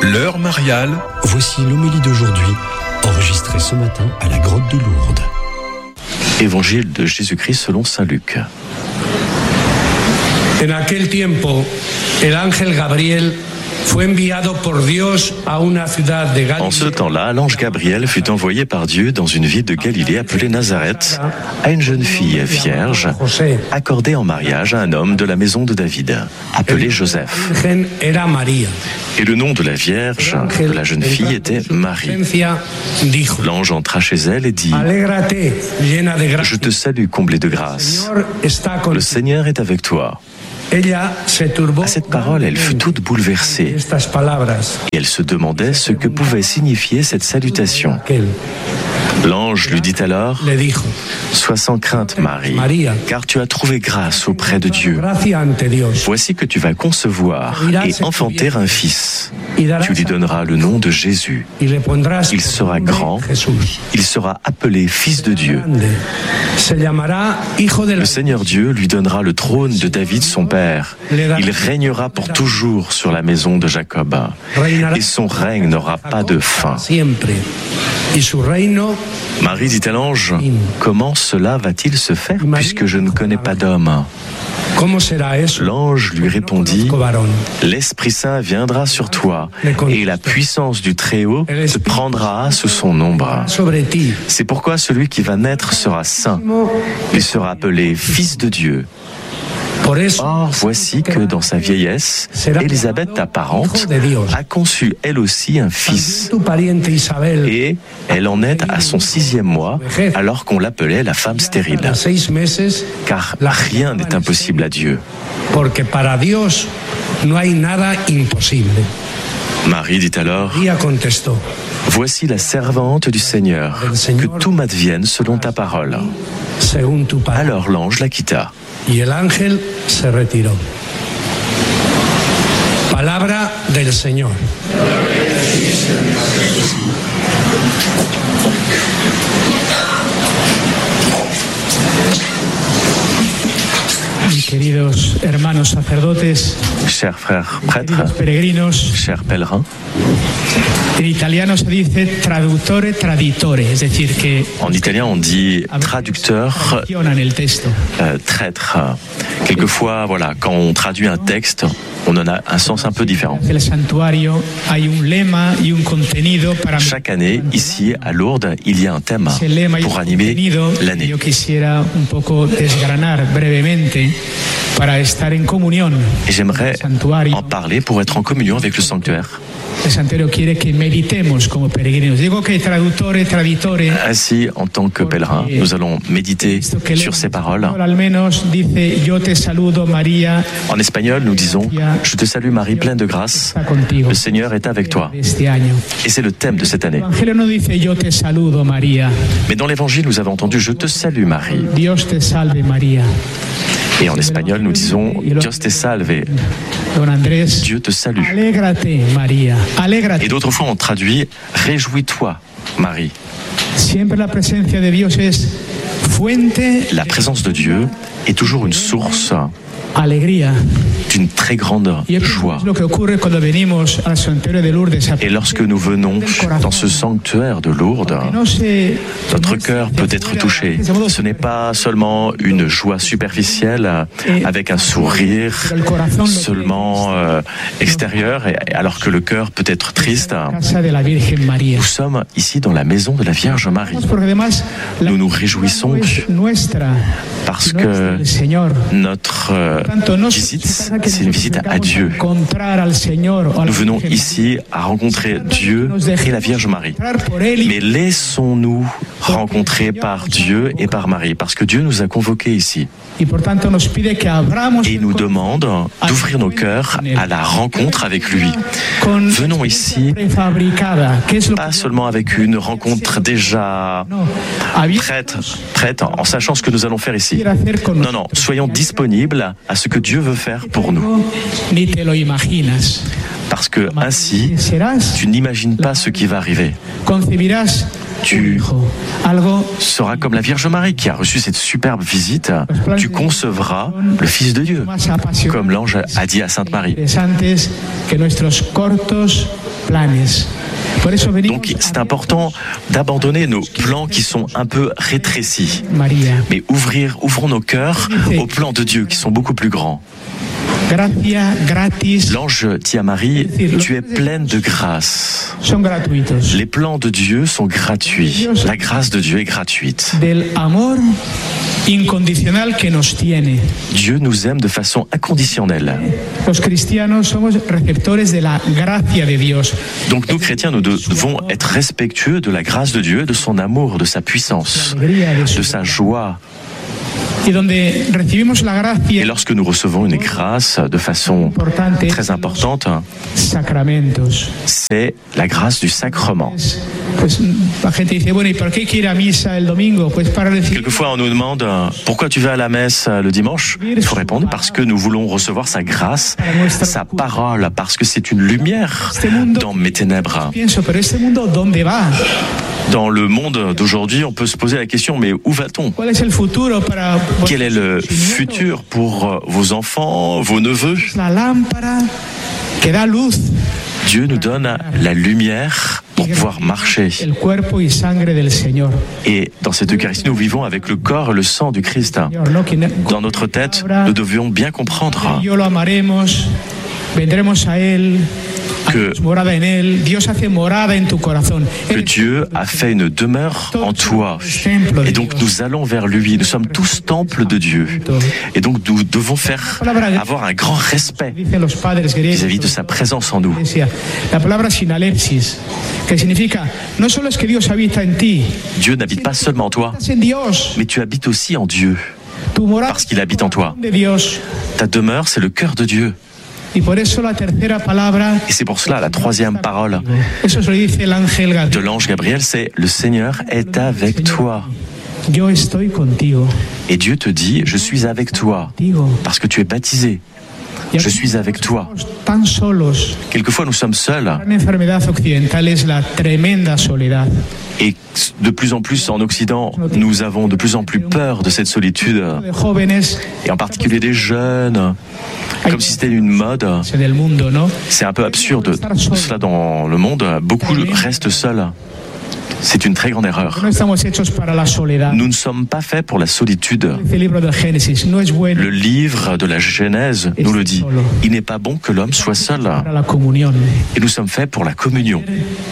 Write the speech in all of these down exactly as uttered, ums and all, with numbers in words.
L'heure mariale. Voici l'homélie d'aujourd'hui, enregistrée ce matin à la grotte de Lourdes. Évangile de Jésus-Christ selon saint Luc. En aquel tiempo, el ángel Gabriel fue enviado por Dios a una ciudad de Galilée. En ce temps-là, l'ange Gabriel fut envoyé par Dieu dans une ville de Galilée appelée Nazareth à une jeune fille vierge accordée en mariage à un homme de la maison de David, appelé Joseph. Et le nom de la vierge, de la jeune fille, était Marie. L'ange entra chez elle et dit : « Je te salue, comblée de grâce. Le Seigneur est avec toi. » À cette parole, elle fut toute bouleversée et elle se demandait ce que pouvait signifier cette salutation. L'ange lui dit alors : « Sois sans crainte, Marie, car tu as trouvé grâce auprès de Dieu. Voici que tu vas concevoir et enfanter un fils. Tu lui donneras le nom de Jésus. Il sera grand, il sera appelé Fils de Dieu. Le Seigneur Dieu lui donnera le trône de David son père. Il régnera pour toujours sur la maison de Jacob, et son règne n'aura pas de fin. » Marie dit à l'ange : « Comment cela va-t-il se faire puisque je ne connais pas d'homme ? » L'ange lui répondit : « L'Esprit Saint viendra sur toi, et la puissance du Très-Haut te prendra sous son ombre. C'est pourquoi celui qui va naître sera saint. Il sera appelé Fils de Dieu. Or, voici que dans sa vieillesse, Élisabeth, ta parente, a conçu elle aussi un fils. Et elle en est à son sixième mois, alors qu'on l'appelait la femme stérile. Car rien n'est impossible à Dieu. Marie dit alors : « Voici la servante du Seigneur, que tout m'advienne selon ta parole. » Alors l'ange la quitta. Y el ángel se retiró. Palabra del Señor. Queridos hermanos sacerdotes, chers frères prêtres, peregrinos, chers pèlerins, en italiano se dice traduttore traditore, es decir que en italien on dit traducteur, euh, traître. Quelquefois, voilà, quand on traduit un texte, on en a un sens un peu différent. Chaque année, ici à Lourdes, il y a un thème pour animer l'année. Et j'aimerais en parler pour être en communion avec le sanctuaire. Ainsi, en tant que pèlerin, nous allons méditer sur ces paroles. En espagnol, nous disons « Je te salue Marie, pleine de grâce, le Seigneur est avec toi ». Et c'est le thème de cette année. Mais dans l'Évangile, nous avons entendu « Je te salue Marie ». Et en espagnol, nous disons « Dios te salve ». Dieu te salue. Et d'autres fois, on traduit « Réjouis-toi, Marie ». La présence de Dieu est toujours une source d'une très grande joie. Et lorsque nous venons dans ce sanctuaire de Lourdes, notre cœur peut être touché. Ce n'est pas seulement une joie superficielle avec un sourire seulement euh, extérieur, alors que le cœur peut être triste. Nous sommes ici dans la maison de la Vierge Marie. Nous nous réjouissons parce que notre euh, visite, c'est une visite à Dieu. Nous venons ici à rencontrer Dieu et la Vierge Marie. Mais laissons-nous rencontrer par Dieu et par Marie, parce que Dieu nous a convoqués ici. Et il nous demande d'ouvrir nos cœurs à la rencontre avec lui. Venons ici, pas seulement avec une rencontre déjà prête, prête en sachant ce que nous allons faire ici. Non, non, soyons disponibles à ce que Dieu veut faire pour nous. Parce que ainsi, tu n'imagines pas ce qui va arriver. Tu seras comme la Vierge Marie qui a reçu cette superbe visite. Tu concevras le Fils de Dieu, comme l'ange a dit à Sainte Marie. Donc c'est important d'abandonner nos plans qui sont un peu rétrécis, mais ouvrir, ouvrons nos cœurs aux plans de Dieu qui sont beaucoup plus grands. L'ange dit à Marie, tu es pleine de grâce. Les plans de Dieu sont gratuits. La grâce de Dieu est gratuite. Dieu nous aime de façon inconditionnelle. Donc nous chrétiens, nous devons être respectueux de la grâce de Dieu, de son amour, de sa puissance, de sa joie. Et lorsque nous recevons une grâce de façon très importante, c'est la grâce du sacrement. Quelquefois on nous demande pourquoi tu vas à la messe le dimanche. Il faut répondre parce que nous voulons recevoir sa grâce, sa parole, parce que c'est une lumière dans mes ténèbres. Dans le monde d'aujourd'hui, on peut se poser la question, mais où va-t-on ? Quel est le futur pour vos enfants, vos neveux ? Dieu nous donne la lumière pour pouvoir marcher. Et dans cette Eucharistie, nous vivons avec le corps et le sang du Christ. Dans notre tête, nous devions bien comprendre que, que Dieu a fait une demeure en toi. Et donc nous allons vers lui. Nous sommes tous temples de Dieu. Et donc nous devons faire, avoir un grand respect vis-à-vis de sa présence en nous. Dieu n'habite pas seulement en toi, mais tu habites aussi en Dieu, parce qu'il habite en toi. Ta demeure, c'est le cœur de Dieu. Et c'est pour cela la troisième parole de l'ange Gabriel, c'est « Le Seigneur est avec toi ». Et Dieu te dit « Je suis avec toi » parce que tu es baptisé. Je suis avec toi. Quelquefois, nous sommes seuls. Et de plus en plus en Occident, nous avons de plus en plus peur de cette solitude. Et en particulier des jeunes, comme si c'était une mode. C'est un peu absurde, cela dans le monde. Beaucoup restent seuls. C'est une très grande erreur. Nous ne sommes pas faits pour la solitude. Le livre de la Genèse nous le dit. Il n'est pas bon que l'homme soit seul. Et nous sommes faits pour la communion.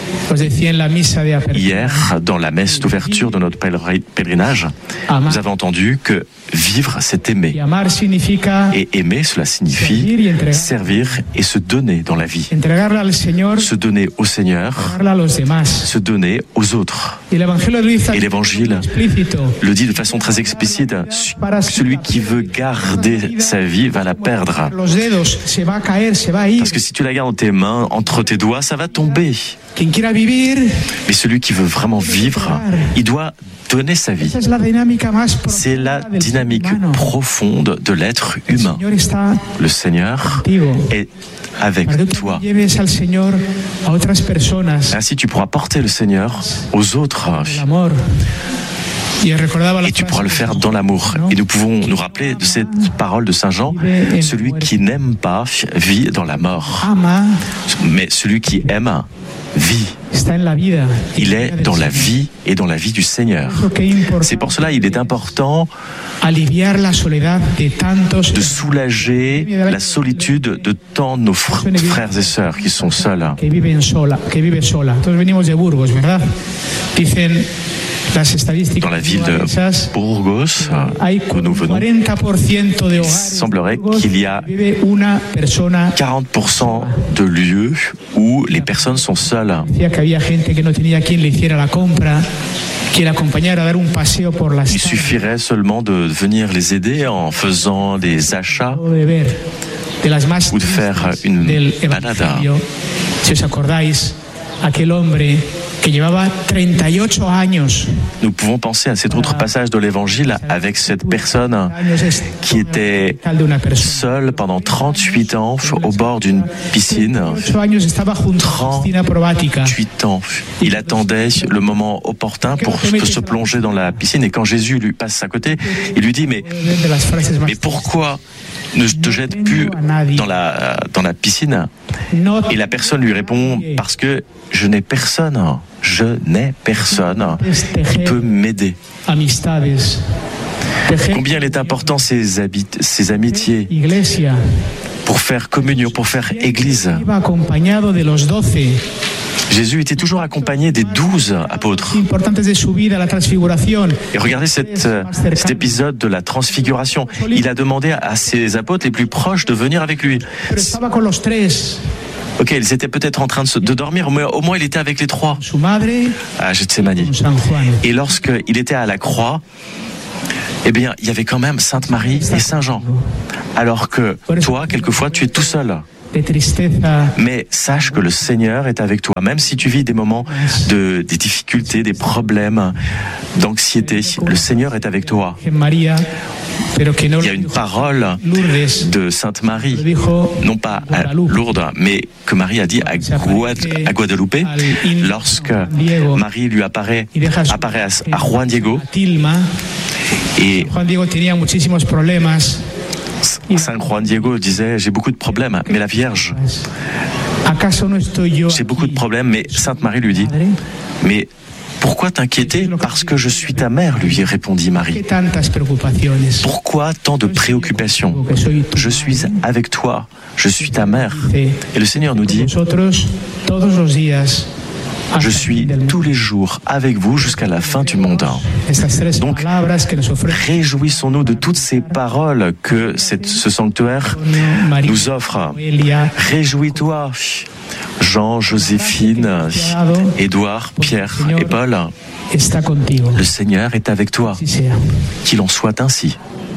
Hier, dans la messe d'ouverture de notre pèlerinage, nous avons entendu que vivre, c'est aimer. Et aimer, cela signifie servir et se donner dans la vie. Se donner au Seigneur, se donner aux autres. Et l'Évangile le dit de façon très explicite, celui qui veut garder sa vie va la perdre. Parce que si tu la gardes dans tes mains, entre tes doigts, ça va tomber. Mais celui qui veut vraiment vivre, il doit donner sa vie. C'est la dynamique profonde de l'être humain. Le Seigneur est avec toi. Ainsi, tu pourras porter le Seigneur aux autres. Et tu pourras le faire dans l'amour. Et nous pouvons nous rappeler de cette parole de Saint Jean, celui qui n'aime pas vit dans la mort. Mais celui qui aime vit. Il est dans la vie et dans la vie du Seigneur. C'est pour cela qu'il est important de soulager la solitude de tant de nos frères et sœurs qui sont seuls. Dans la ville de Burgos, où nous venons, il semblerait qu'il y a quarante pour cent de lieux où les personnes sont seules. Il suffirait seulement de venir les aider en faisant des achats ou de faire une balade. que llevaba treinta y ocho años. Nous pouvons penser à cet autre passage de l'Évangile avec cette personne qui était seule pendant trente-huit ans au bord d'une piscine. trente-huit ans. Il attendait le moment opportun pour se plonger dans la piscine et quand Jésus lui passe à côté, il lui dit mais, mais pourquoi ne te jette plus dans la, dans la piscine? Et la personne lui répond parce que je n'ai personne. Je n'ai personne qui peut m'aider. Combien il est important ces, habit- ces amitiés pour faire communion, pour faire église. Jésus était toujours accompagné des douze apôtres. Et regardez cette, cet épisode de la transfiguration. Il a demandé à ses apôtres les plus proches de venir avec lui. Ok, ils étaient peut-être en train de, se, de dormir, mais au moins il était avec les trois à Gethsémani. Et lorsqu'il était à la croix, eh bien, il y avait quand même Sainte Marie et Saint Jean. Alors que toi, quelquefois, tu es tout seul. Mais sache que le Seigneur est avec toi. Même si tu vis des moments de des difficultés, des problèmes, d'anxiété, le Seigneur est avec toi. Il y a une parole de Sainte Marie, non pas à Lourdes, mais que Marie a dit à, Guad, à Guadalupe, lorsque Marie lui apparaît, apparaît à, à Juan Diego. Et Saint Juan Diego disait, j'ai beaucoup de problèmes, mais la Vierge, j'ai beaucoup de problèmes, mais Sainte Marie lui dit, mais pourquoi t'inquiéter? Parce que je suis ta mère, lui répondit Marie. Pourquoi tant de préoccupations? Je suis avec toi, je suis ta mère. Et le Seigneur nous dit, je suis tous les jours avec vous jusqu'à la fin du monde. Donc, réjouissons-nous de toutes ces paroles que cette, ce sanctuaire nous offre. Réjouis-toi, Jean, Joséphine, Édouard, Pierre et Paul. Le Seigneur est avec toi. Qu'il en soit ainsi.